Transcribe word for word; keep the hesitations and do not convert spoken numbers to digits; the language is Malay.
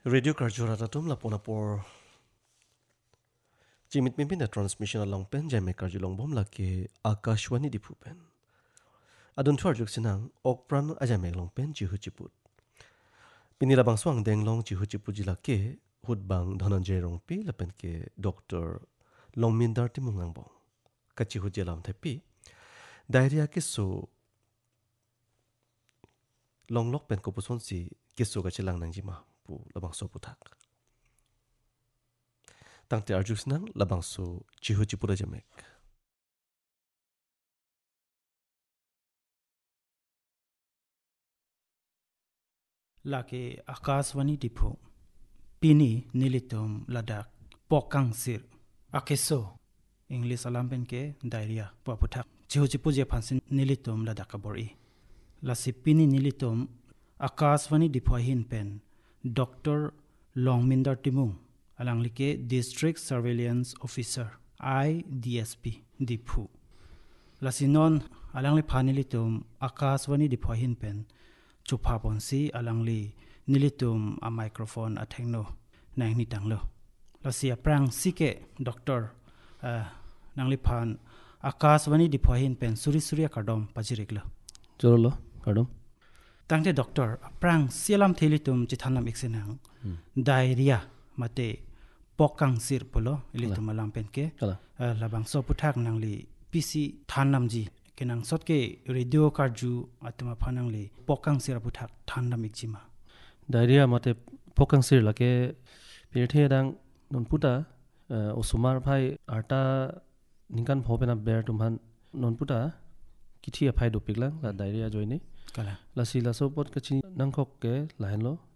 Radio Karjura tatum la pona por Jimit mimpin na transmission along pen jame karjulong bom la ke Akashwani dipupen. Adun tuar juk sinang okpran ajame long pen jihu chiput. Pinila bang swang deng long jihu chiput jila ke hudbang dhananjay rong pi la pen ke Doctor Longmindar timungang bong. Kachihu jelam tepi diarrhea ke so long lok pen ko puson si kiso ka chilang nang jima pu labang so putak. Tang te arjuk sinang labang so jihu chipura jamek. Lake Akashwani dipu pini nilitum ladak pokang sir akeso English alampen ke diarrhea paputak jihu chipu je phansin nilitum ladak abori lasi pini nilitum Akashwani dipu hin pen Doctor Longmindar Timung alanglike District Surveillance Officer I D S P dipu lasi non alangli phanilitum Akashwani dipu hin pen chupa ponsi alangli nilitum a microphone a thengno nang ni tanglo lasia prang sike doctor uh, nangli phan Akashwani diphoin pen suri suri kadom pajiriklo Jorolo kadom tangte doctor prang sialam thelitum chithanam iksenang hmm. diarrhea mate pokang sir polo ilitum alam pen ke uh, labang so puthak nangli pc thanam ji kenang sotke radio karju atuma phanangli pokang sir puthak thandam ikjima diarrhea mate pokang sir lake pirthe dang non puta osumar phai arta ninkan phopena ber tumhan non puta kithi phai dopiklang la diarrhea joini kala la sila so pot kachi nangkhok ke lahenlo